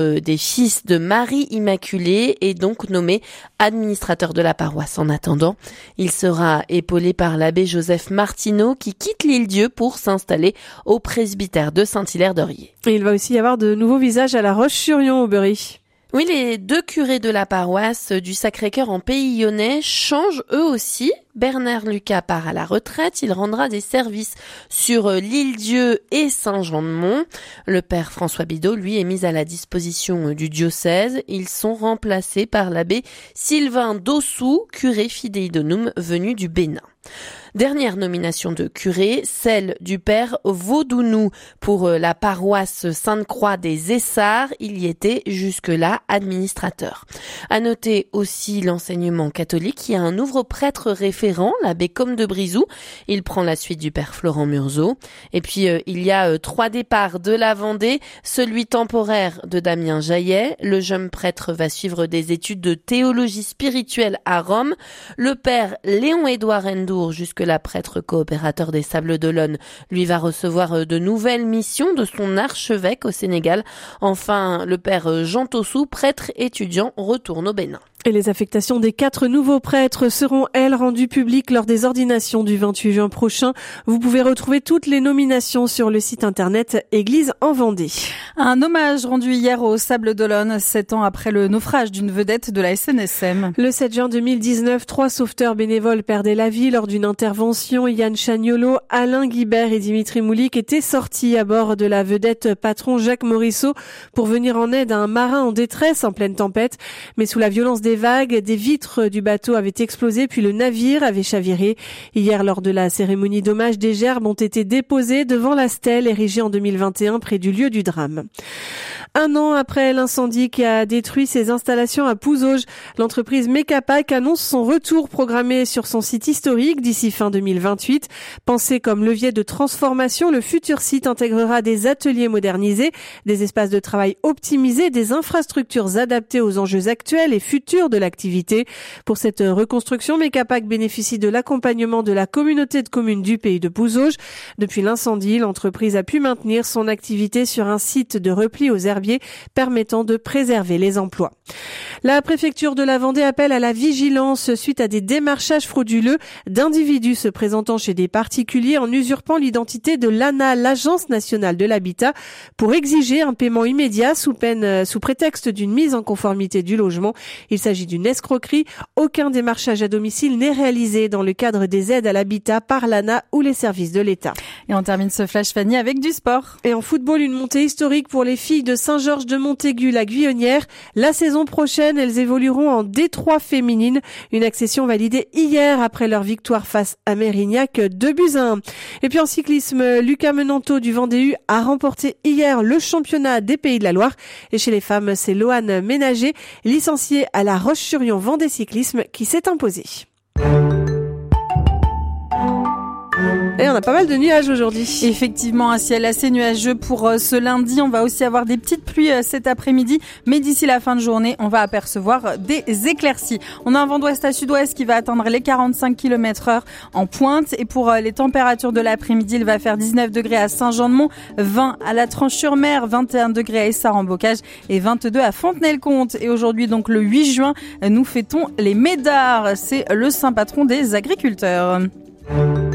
des fils de Marie Immaculée est donc nommé administrateur de la paroisse. En attendant, il sera épaulé par l'abbé Joseph Martineau qui quitte l'Île-Dieu pour s'installer au presbytère de Saint-Hilaire-d'Orier. Et il va aussi y avoir de nouveaux visages à La Roche-sur-Yon au Berry. Oui, les 2 curés de la paroisse du Sacré-Cœur en Pays Lyonnais changent eux aussi. Bernard Lucas part à la retraite, il rendra des services sur l'Île-Dieu et Saint-Jean-de-Mont. Le père François Bidot, lui, est mis à la disposition du diocèse. Ils sont remplacés par l'abbé Sylvain Dossou, curé fidei donum venu du Bénin. Dernière nomination de curé, celle du père Vaudounou pour la paroisse Sainte-Croix des Essarts. Il y était jusque-là administrateur. À noter aussi l'enseignement catholique. Il y a un nouveau prêtre référent, l'abbé Comte de Brizou. Il prend la suite du père Florent Murzeau. Et puis il y a 3 départs de la Vendée. Celui temporaire de Damien Jaillet. Le jeune prêtre va suivre des études de théologie spirituelle à Rome. Le père Léon-Édouard Endour, jusque-là prêtre coopérateur des Sables d'Olonne, lui va recevoir de nouvelles missions de son archevêque au Sénégal. Enfin, le père Jean Tossou, prêtre étudiant, retourne au Bénin. Et les affectations des 4 nouveaux prêtres seront, elles, rendues publiques lors des ordinations du 28 juin prochain. Vous pouvez retrouver toutes les nominations sur le site internet Église en Vendée. Un hommage rendu hier aux Sables d'Olonne, 7 ans après le naufrage d'une vedette de la SNSM. Le 7 juin 2019, 3 sauveteurs bénévoles perdaient la vie lors d'une intervention. Yann Chagnolo, Alain Guibert et Dimitri Moulik étaient sortis à bord de la vedette patron Jacques Morisseau pour venir en aide à un marin en détresse en pleine tempête. Mais sous la violence des vagues, des vitres du bateau avaient explosé puis le navire avait chaviré. Hier, lors de la cérémonie d'hommage, des gerbes ont été déposées devant la stèle érigée en 2021 près du lieu du drame. 1 an après l'incendie qui a détruit ses installations à Pouzauges, l'entreprise Mecapac annonce son retour programmé sur son site historique d'ici fin 2028. Pensé comme levier de transformation, le futur site intégrera des ateliers modernisés, des espaces de travail optimisés, des infrastructures adaptées aux enjeux actuels et futurs de l'activité. Pour cette reconstruction, Mecapac bénéficie de l'accompagnement de la communauté de communes du pays de Pouzauges. Depuis l'incendie, l'entreprise a pu maintenir son activité sur un site de repli aux herbiers permettant de préserver les emplois. La préfecture de la Vendée appelle à la vigilance suite à des démarchages frauduleux d'individus se présentant chez des particuliers en usurpant l'identité de l'ANA, l'Agence nationale de l'habitat, pour exiger un paiement immédiat sous prétexte d'une mise en conformité du logement. Il s'agit d'une escroquerie. Aucun démarchage à domicile n'est réalisé dans le cadre des aides à l'habitat par l'ANA ou les services de l'État. Et on termine ce flash Fanny avec du sport. Et en football, une montée historique pour les filles de Saint-Georges de Montaigu, la Guyonnière. La saison prochaine, elles évolueront en D3 féminine. Une accession validée hier après leur victoire face à Mérignac, 2-1. Et puis en cyclisme, Lucas Menanto du Vendée a remporté hier le championnat des Pays de la Loire. Et chez les femmes, c'est Loane Ménager, licenciée à La Roche-sur-Yon Vendée Cyclisme, qui s'est imposée. Et on a pas mal de nuages aujourd'hui. Effectivement, un ciel assez nuageux pour ce lundi. On va aussi avoir des petites pluies cet après-midi. Mais d'ici la fin de journée, on va apercevoir des éclaircies. On a un vent d'ouest à sud-ouest qui va atteindre les 45 km/h en pointe. Et pour les températures de l'après-midi, il va faire 19 degrés à Saint-Jean-de-Mont, 20 à la Tranche-sur-Mer, 21 degrés à Essart-en-Bocage et 22 à Fontenay-le-Comte. Et aujourd'hui, donc le 8 juin, nous fêtons les Médards. C'est le saint patron des agriculteurs.